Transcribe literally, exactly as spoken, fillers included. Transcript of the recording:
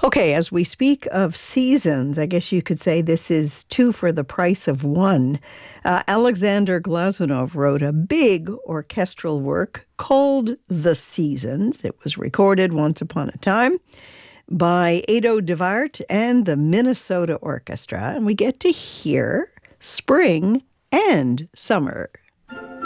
Okay, as we speak of seasons, I guess you could say this is two for the price of one. Uh, Alexander Glazunov wrote a big orchestral work called The Seasons. It was recorded once upon a time by Ado DeWaart and the Minnesota Orchestra, and we get to hear spring and summer